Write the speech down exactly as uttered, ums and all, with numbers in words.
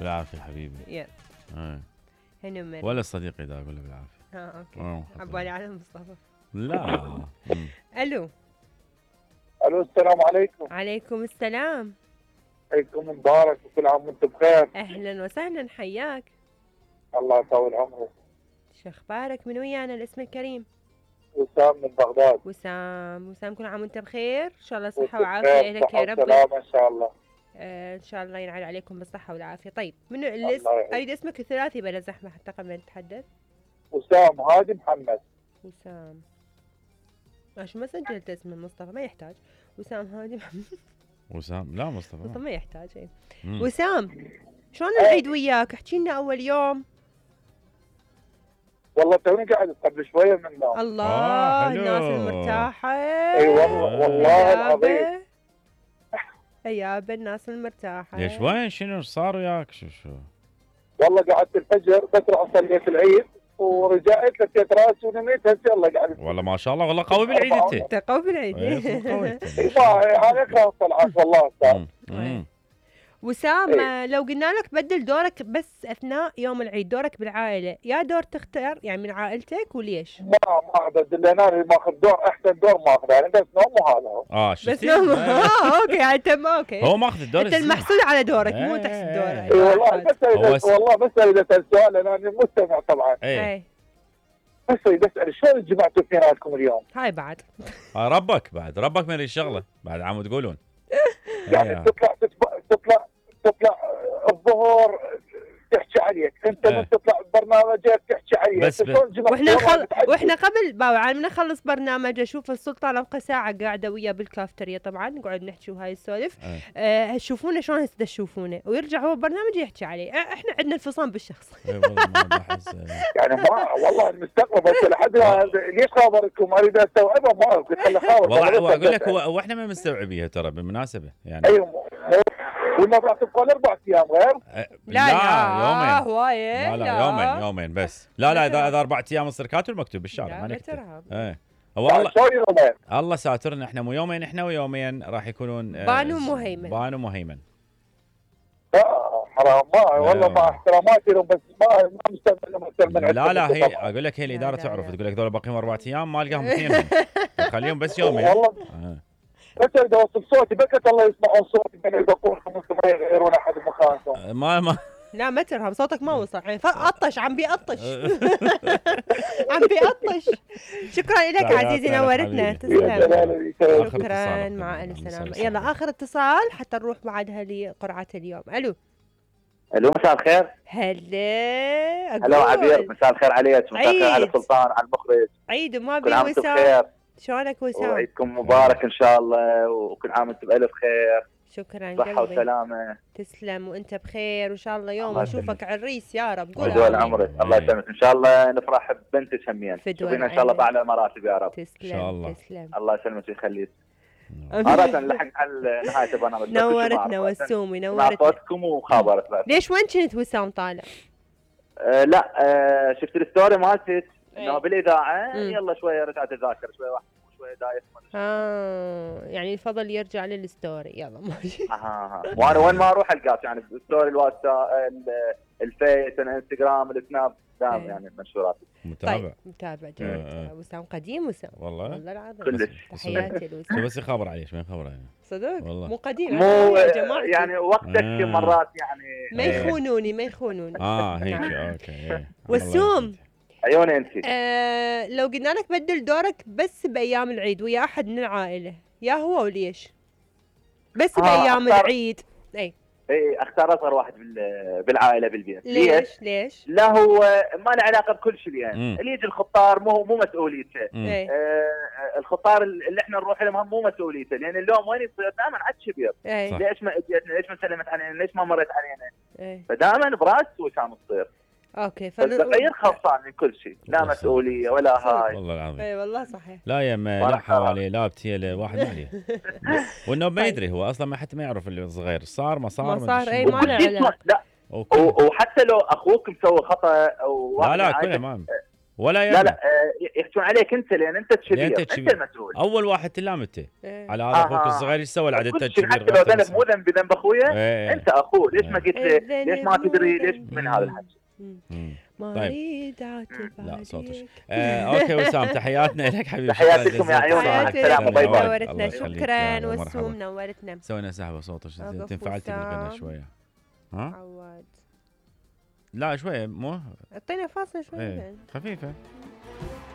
بالعافيه حبيبي. يلا آه. هنا مريم. ولا صديقي ده اقول له بالعافيه. اه اوكي. آه، عبالي على مصطفى. لا. مم. الو. الو السلام عليكم. عليكم السلام. عيدكم مبارك وكل عام وانتم بخير. اهلا وسهلا حياك. الله يطول عمرك. شو اخبارك؟ من ويانا الاسم الكريم؟ وسام من بغداد. وسام. وسام كل عام وانت بخير، ان شاء الله صحه وانتم وعافيه بخير، لك صحة يا رب. وسلامة ان شاء الله. آه ان شاء الله ينعاد عليكم بالصحه والعافيه. طيب من الله الاسم؟ يعينك. اريد اسمك الثلاثي بلا زحمه حتى قبل أن نتحدث. وسام هادي محمد. وسام. عشان ما سجلت اسم مصطفى ما يحتاج. وسام هادي محمد. وسام لا مصطفى. مصطفى ما يحتاج. اي مم. وسام شلون العيد وياك؟ احكي لنا اول يوم. والله توني قاعد قبل شويه من النوم. الله آه، حلو. الناس المرتاحه. اي والله والله العظيم. يابا الناس المرتاحه. ليش وين شنو إيش صار وياك؟ شو شو والله قعدت الفجر بسرعه صليت العيد ورجعت لفيت راسي ونميت هسه يلا قاعد. والله ما شاء الله والله قوي بالعيد انت. انت قوي بالعيد. إيه، قوي انت. ما انا خلاص طلعت والله استاذ. مم. مم. وسام إيه. لو قلنا لك بدل دورك بس اثناء يوم العيد، دورك بالعائله، يا دور تختار يعني من عائلتك وليش؟ ما ما بدل انا اللي ماخذ دور احسن دور ماخذه يعني بس نوم وهذا هو. اه بس شفتي؟ نوم. إيه. اه اوكي انت ما اوكي. هو ماخذ الدور انت الزين. المحسود على دورك مو إيه. تحسد اي دورك. والله بس هو أريد- س- والله بس اريد اسال سؤال لان انا مستمع طبعا. ايه اي بس اريد اسال شلون جمعتوا اثنيناتكم اليوم؟ هاي بعد. آه ربك بعد ربك من الشغله بعد عم تقولون. يعني إيه. تطلع تطلع تطلع تطلع الظهور تحكي عليك، انت إيه. من تطلع برنامجك تحكي عليك. بس- شلون جمعتوا واحنا والله خل... متعجب. واحنا قبل باو على ما نخلص برنامج اشوف السلطان ابقى ساعه قاعده وياه بالكافتريا طبعا نقعد نحكي وهاي السوالف. إيه. آه تشوفونه شلون هسه تشوفونه ويرجع هو برنامج يحكي عليه. آه احنا عندنا انفصام بالشخص. إيه والله ما بحس. إيه. يعني ما والله المستقبل بس لحد الآن ليش خابركم اريد استوعبها ما قلت خلي اخابر. والله هو اقول لك هو هو احنا ما مستوعبيها ترى بالمناسبه يعني. ايوه والمبلغ تبقى اربع ايام غير. آه، لا لا يومين. هوايه. لا لا يومين يومين بس. لا لا اذا اذا اربع ايام تصير كاتب مكتوب بالشارع لا ما لا نكتب. ترهب. ايه هو الله شلون يومين؟ الله ساترنا احنا مو يومين احنا ويومين راح يكونون آه، بانو مهيمن. بانو مهيمن. لا حرام ما والله مع احتراماتي لهم بس ما ما مستمع لهم اكثر من لا لا هي طبعاً. اقول لك هي الاداره لا، لا، تعرف لا. تقول لك ذول باقيهم اربع ايام ما القاهم اثنينهم خليهم بس يومين. والله آه. بس اريد اوصل صوتي بكت الله يسمعون صوتي من يدقون خمسة ما يغيرون احد مكانهم. آه، ما ما لا ما ترهب صوتك ما وصل يعني فقطش عم بيقطش. عم بيقطش. شكرا لك لا، عزيزي لا، نورتنا حبيبي. تسلم. جلالي آخر شكرا اتصال. مع الف مساء سلامة. الخير. يلا اخر اتصال حتى نروح بعدها لقرعة اليوم. الو. الو مساء الخير. هلا هلا عبير مساء الخير عليك. مساء الخير على عيد. سلطان على المخرج. عيد وما كل عام بي وانتم وسام. بخير شلونك وسام؟ وعيدكم مبارك ان شاء الله وكل عام وانتم بالف خير شكرا صحة قلبي. وسلامة. تسلم وانت بخير وان شاء الله يوم الله اشوفك عريس يا رب. قول ودول آمين. عمرك الله يسلمك ان شاء الله نفرح ببنتك همين. في دول شوفينا ان شاء الله عينك. باعلى المراتب يا رب. إن تسلم شاء الله. تسلم. الله يسلمك ويخليك. مرات نلحق على نهاية البرنامج. بس نورتنا شو ما أعرف. والسومي مع نورتنا. صوتكم وخابرت بس. ليش وين كنت وسام طالع؟ آه لا آه شفت الستوري مالتك انه إيه. بالاذاعه مم. يلا شويه رجعت اذاكر شويه واحد شويه دايس ما أدري. اه يعني الفضل يرجع للستوري. يلا ماشي. اها اها وانا وين ما اروح القاك يعني الستوري الواتساب ال- الفيس الانستغرام السناب دام إيه. يعني منشوراتي. متابع طيب متابع إيه، جيد. إيه. وسام قديم وسام. والله والله العظيم. كلش. تحياتي شو لوسام. بس يخبر عليك ما يخبر عليك. صدق والله. مو قديم مو أنا يا جماعة يعني وقتك آه. مرات يعني ما يخونوني ما يخونوني. اه هيك نعم. اوكي. إيه. والسوم. عيوني انت. آه لو قلنا لك بدل دورك بس بايام العيد ويا احد من العائله يا هو وليش؟ بس آه، بايام أختار- العيد. اي اي اختار اصغر واحد بال- بالعائله بالبيت. ليش ليش؟ لا هو ما له علاقه بكل شيء يعني مم. اللي يجي الخطار مو مو مسؤوليته. مم. اي آه الخطار اللي احنا نروح لهم هم مو مسؤوليته لان اللوم وين يصير دائما على الشبير. اي صح. ليش ما اجيتنا ليش ما سلمت علينا ليش ما مرت علينا اي فدائما براس وسام تصير. اوكي فالتغيير خلصان من كل شيء لا والله مسؤوليه ولا هاي. والله العظيم. اي والله صحيح. لا يما لا ولا حوالي لا بتيله واحد ما عليه. وانه ما يدري هو اصلا ما حتى ما يعرف اللي صغير صار ما صار ما صار، أدري إي، شنو. ما وكل له شيء علاقة. لا وكل- و- وحتى لو اخوك مسوي خطا او لا واحد لا من كله عائلتك ما ولا لا يهمك. لا آه، يحكون عليك انت لان انت لأن الكبير، انت انت الكبير. المسؤول. اول واحد تلام انت إيه. على هذا اخوك آه. الصغير. ايش سوى العدد كل شيء الكبير؟ حتى لو ذنب مو ذنب بذنب اخويا، إيه. انت اخوه، ليش ما قلت لي؟ الذنب ليش ما مو تدري؟ ليش ذنب. من هذا الحكي؟ مم. ما طيب. اريد اعتب لا صوتش. عليك. آه، اوكي وسام، تحياتنا لك حبيبي. تحياتكم يا عيون، مع تحياتي السلامه، لك، باي باي. نورتنا. الله يخليك، شكرا يلا، مرحبا. وسوم، نورتنا. سوينا سحبه صوتك، أقف انت انفعلتي بالغنى وسام. شويه. ها؟ عواد لا شويه مو اعطينا فاصل شوي ايه بعد. خفيفه.